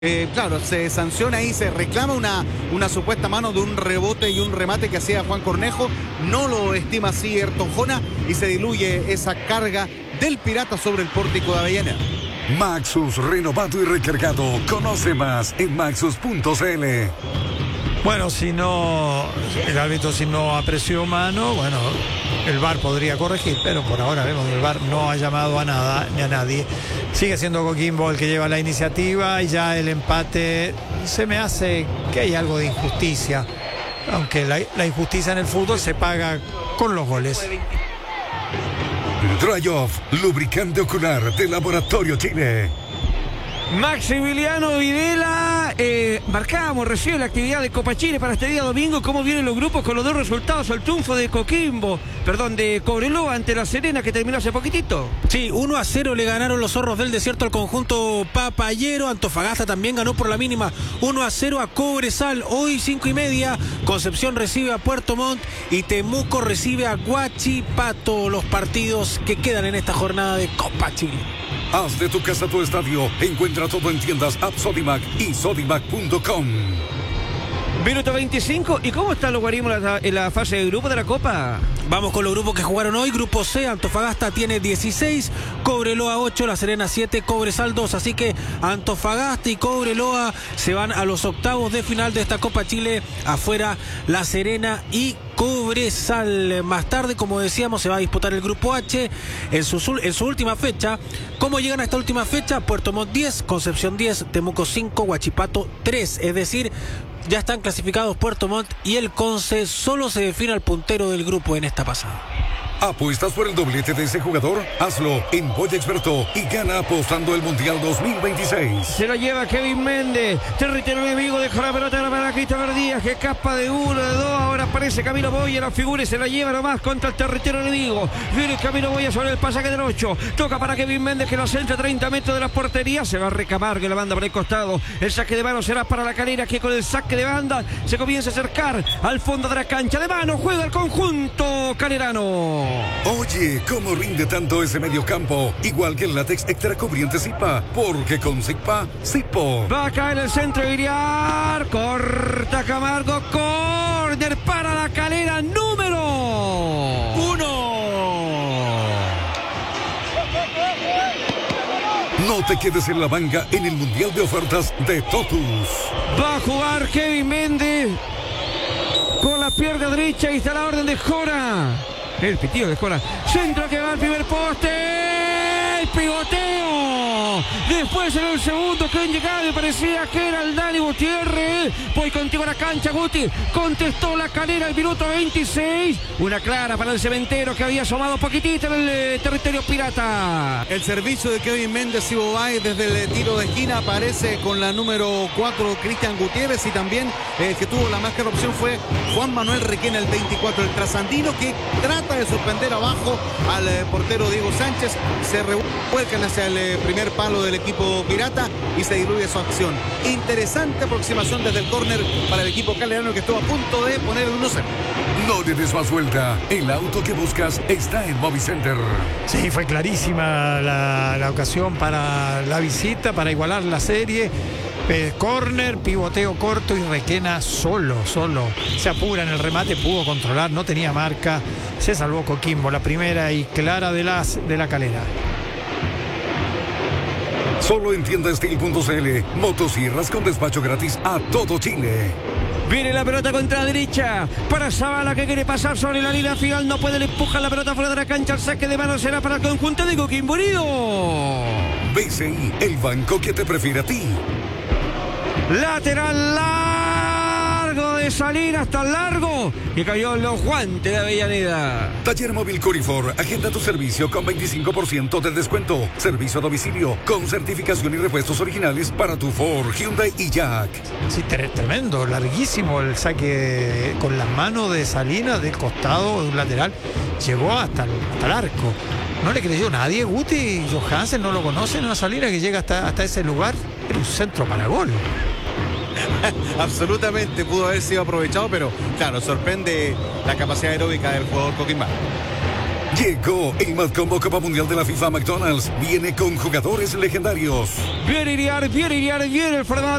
Claro, se sanciona ahí, se reclama una supuesta mano de un rebote y un remate que hacía Juan Cornejo. No lo estima así Ayrton Jona y se diluye esa carga del Pirata sobre el pórtico de Avellaneda. Maxus, renovado y recargado. Conoce más en maxus.cl. Bueno, si no, el árbitro si no apreció mano, bueno, el VAR podría corregir, pero por ahora vemos que el VAR no ha llamado a nada ni a nadie. Sigue siendo Coquimbo el que lleva la iniciativa y ya el empate se me hace que hay algo de injusticia, aunque la injusticia en el fútbol se paga con los goles. Dry Off, lubricante ocular de Laboratorio Chile. Maximiliano Videla, marcábamos recién la actividad de Copa Chile para este día domingo. ¿Cómo vienen los grupos con los dos resultados? El triunfo de de Cobreloa ante La Serena, que terminó hace poquitito. Sí, 1-0 le ganaron los Zorros del Desierto al conjunto papayero. Antofagasta también ganó por la mínima 1-0 a Cobresal. Hoy 5:30, Concepción recibe a Puerto Montt y Temuco recibe a Huachipato. Los partidos que quedan en esta jornada de Copa Chile. Haz de tu casa tu estadio. Encuentra todo en tiendas App Sodimac y sodimac.com. Minuto 25. ¿Y cómo están los guarimos en la fase de grupo de la Copa? Vamos con los grupos que jugaron hoy. Grupo C, Antofagasta tiene 16, Cobreloa 8, La Serena 7, Cobresal 2. Así que Antofagasta y Cobreloa se van a los octavos de final de esta Copa Chile. Afuera La Serena y Cobresal. Más tarde, como decíamos, se va a disputar el Grupo H en su última fecha. ¿Cómo llegan a esta última fecha? Puerto Montt 10, Concepción 10, Temuco 5, Huachipato 3. Es decir, ya están clasificados Puerto Montt y el Conce. Solo se define al puntero del grupo en esta pasada. ¿Apuestas por el doblete de ese jugador? Hazlo en Boya Experto y gana apostando el Mundial 2026. Se lo lleva Kevin Méndez. Territorio enemigo, deja la pelota para Christopher Díaz, que escapa de uno, de dos. Ahora aparece Camilo Boya, la figura y se la lleva nomás contra el territorio enemigo. Viene Camilo Boya sobre el pasaje del 8. Toca para Kevin Méndez, que lo centra a 30 metros de la portería. Se va a recabar que la banda por el costado. El saque de mano será para La Calera, que con el saque de banda se comienza a acercar al fondo de la cancha. De mano juega el conjunto calerano. Oye, ¿cómo rinde tanto ese mediocampo? Igual que el látex extra cubriente Zipa, porque con Zipa, Zipo. Va a caer el centro de Iriar. Corta Camargo. Córner para La Calera, número 1. No te quedes en la banca en el Mundial de Ofertas de Totus. Va a jugar Kevin Méndez con la pierna derecha y está la orden de Jora. El pitido de Jora. Centro que va al primer poste. El pivoteo. Después en el segundo que han llegado y parecía que era el Dani Gutiérrez. Voy contigo a la cancha, Guti. Contestó La Calera al minuto 26. Una clara para el Cementero, que había asomado poquitito en el territorio pirata. El servicio de Kevin Méndez y Bobay desde el tiro de esquina aparece con la número 4 Cristian Gutiérrez, y también el que tuvo la más clara opción fue Juan Manuel Requena, el 24, el trasandino, que trata de sorprender abajo al portero Diego Sánchez. Se revuelcan hacia el primer palo del equipo pirata y se diluye su acción. Interesante aproximación desde el córner para el equipo calerano, que estuvo a punto de poner el 1-0. No le des más vuelta. El auto que buscas está en Movicenter. Sí, fue clarísima la ocasión para la visita, para igualar la serie. Córner, pivoteo corto y Requena solo. Se apura en el remate, pudo controlar, no tenía marca. Se salvó Coquimbo, la primera y clara de La Calera. Solo en tiendasteel.cl. Motosierras con despacho gratis a todo Chile. Viene la pelota contra la derecha para Zavala, que quiere pasar sobre la línea final. No puede, le empuja la pelota fuera de la cancha. El saque de mano será para el conjunto de Coquimbo Unido. BCI, el banco que te prefiere a ti. Lateral largo de salir hasta largo, y cayó en los guantes de Avellaneda. Taller Móvil Corifor, agenda tu servicio con 25% de descuento. Servicio a domicilio con certificación y repuestos originales para tu Ford, Hyundai y Jack. Sí, tremendo, larguísimo el saque con las manos de Salinas del costado de un lateral. Llegó hasta el arco. No le creyó nadie. Guti Johansen no lo conocen a Salinas, que llega hasta ese lugar. Era un centro para gol. Absolutamente pudo haber sido aprovechado, pero claro, sorprende la capacidad aeróbica del jugador coquimbano. Llegó el Mad Combo Copa Mundial de la FIFA McDonald's. Viene con jugadores legendarios. Viene Iriar, viene el Fernando.